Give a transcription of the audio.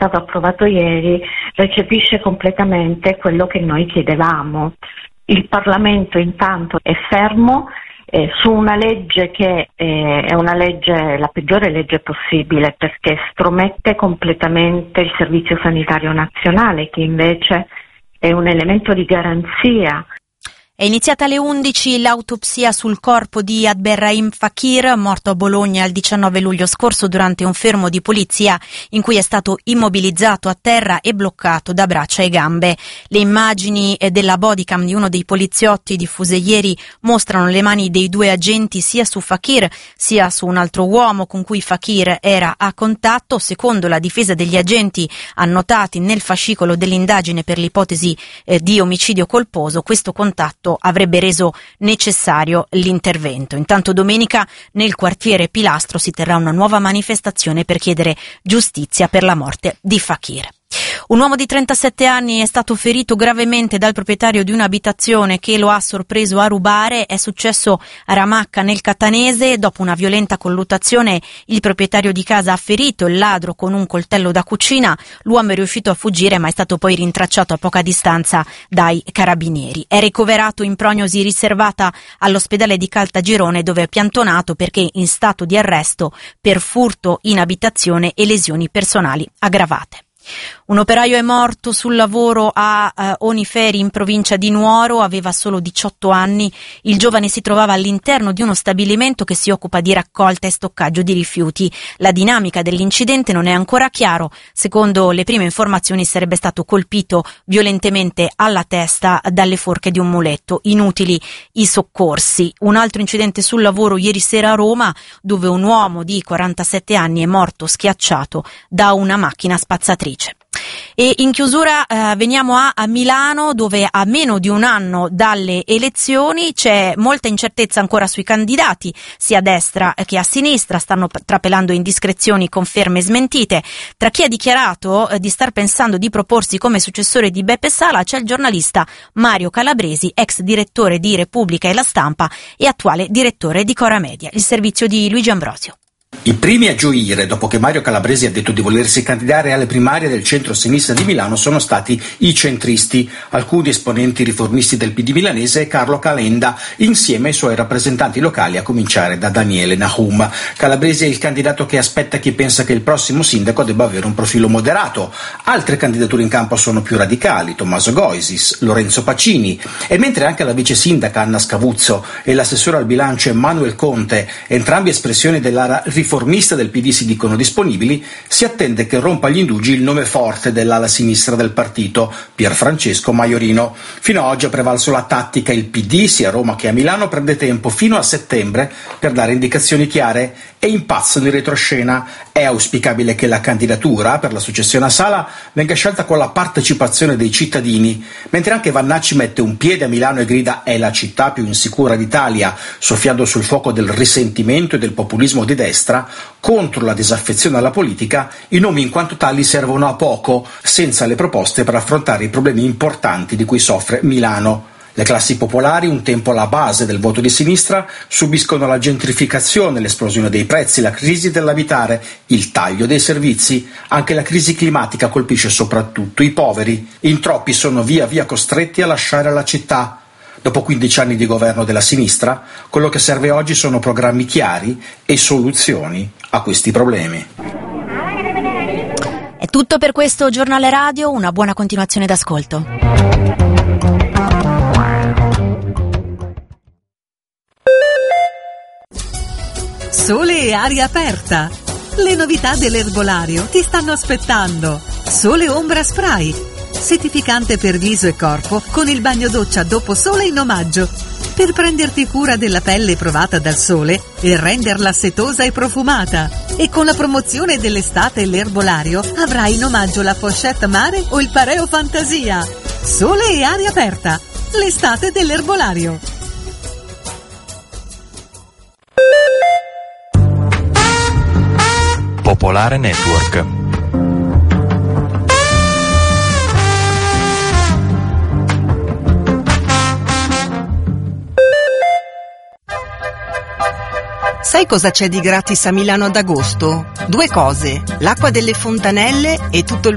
stato approvato ieri recepisce completamente quello che noi chiedevamo. Il Parlamento intanto è fermo su una legge che è una legge, la peggiore legge possibile, perché stromette completamente il Servizio Sanitario Nazionale, che invece è un elemento di garanzia. È iniziata alle 11 l'autopsia sul corpo di Abderrahim Fakir, morto a Bologna il 19 luglio scorso durante un fermo di polizia in cui è stato immobilizzato a terra e bloccato da braccia e gambe. Le immagini della bodycam di uno dei poliziotti diffuse ieri mostrano le mani dei due agenti sia su Fakir sia su un altro uomo con cui Fakir era a contatto. Secondo la difesa degli agenti annotati nel fascicolo dell'indagine per l'ipotesi di omicidio colposo, questo contatto avrebbe reso necessario l'intervento. Intanto domenica nel quartiere Pilastro si terrà una nuova manifestazione per chiedere giustizia per la morte di Fakir. Un uomo di 37 anni è stato ferito gravemente dal proprietario di un'abitazione che lo ha sorpreso a rubare. È successo a Ramacca nel Catanese. Dopo una violenta colluttazione il proprietario di casa ha ferito il ladro con un coltello da cucina. L'uomo è riuscito a fuggire ma è stato poi rintracciato a poca distanza dai carabinieri. È ricoverato in prognosi riservata all'ospedale di Caltagirone, dove è piantonato perché in stato di arresto per furto in abitazione e lesioni personali aggravate. Un operaio è morto sul lavoro a Oniferi in provincia di Nuoro, aveva solo 18 anni. Il giovane si trovava all'interno di uno stabilimento che si occupa di raccolta e stoccaggio di rifiuti. La dinamica dell'incidente non è ancora chiaro. Secondo le prime informazioni sarebbe stato colpito violentemente alla testa dalle forche di un muletto. Inutili i soccorsi. Un altro incidente sul lavoro ieri sera a Roma, dove un uomo di 47 anni è morto schiacciato da una macchina spazzatrice. E in chiusura veniamo a Milano, dove a meno di un anno dalle elezioni c'è molta incertezza ancora sui candidati, sia a destra che a sinistra. Stanno trapelando indiscrezioni, conferme smentite. Tra chi ha dichiarato di star pensando di proporsi come successore di Beppe Sala c'è il giornalista Mario Calabresi, ex direttore di Repubblica e La Stampa e attuale direttore di Cora Media, il servizio di Luigi Ambrosio. I primi a gioire, dopo che Mario Calabresi ha detto di volersi candidare alle primarie del centro-sinistra di Milano, sono stati i centristi, alcuni esponenti riformisti del PD milanese e Carlo Calenda, insieme ai suoi rappresentanti locali, a cominciare da Daniele Nahum. Calabresi è il candidato che aspetta chi pensa che il prossimo sindaco debba avere un profilo moderato. Altre candidature in campo sono più radicali: Tommaso Goisis, Lorenzo Pacini, e mentre anche la vice sindaca Anna Scavuzzo e l'assessore al bilancio Emanuel Conte, entrambi espressioni dell'area riformista del PD, si dicono disponibili, si attende che rompa gli indugi il nome forte dell'ala sinistra del partito, Pierfrancesco Maiorino. Fino ad oggi ha prevalso la tattica: il PD, sia a Roma che a Milano, prende tempo fino a settembre per dare indicazioni chiare e impazzano in retroscena. È auspicabile che la candidatura per la successione a Sala venga scelta con la partecipazione dei cittadini, mentre anche Vannacci mette un piede a Milano e grida «è la città più insicura d'Italia», soffiando sul fuoco del risentimento e del populismo di destra. Contro la disaffezione alla politica, i nomi in quanto tali servono a poco, senza le proposte per affrontare i problemi importanti di cui soffre Milano. Le classi popolari, un tempo la base del voto di sinistra, subiscono la gentrificazione, l'esplosione dei prezzi, la crisi dell'abitare, il taglio dei servizi. Anche la crisi climatica colpisce soprattutto i poveri. In troppi sono via via costretti a lasciare la città. Dopo 15 anni di governo della sinistra, quello che serve oggi sono programmi chiari e soluzioni a questi problemi. È tutto per questo giornale radio, una buona continuazione d'ascolto. Sole e aria aperta. Le novità dell'erbolario ti stanno aspettando. Sole Ombra Spray, settificante per viso e corpo con il bagno doccia dopo sole in omaggio, per prenderti cura della pelle provata dal sole e renderla setosa e profumata. E con la promozione dell'estate e l'erbolario avrai in omaggio la pochette mare o il pareo fantasia. Sole e aria aperta, l'estate dell'erbolario. Popolare Network. Sai cosa c'è di gratis a Milano ad agosto? 2 cose: l'acqua delle fontanelle e tutto il